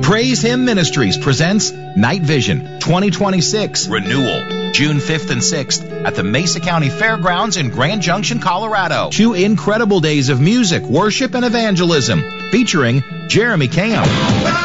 Praise Him Ministries presents Night Vision 2026 Renewal, June 5th and 6th at the Mesa County Fairgrounds in Grand Junction, Colorado. 2 incredible days of music, worship, and evangelism featuring Jeremy Camp,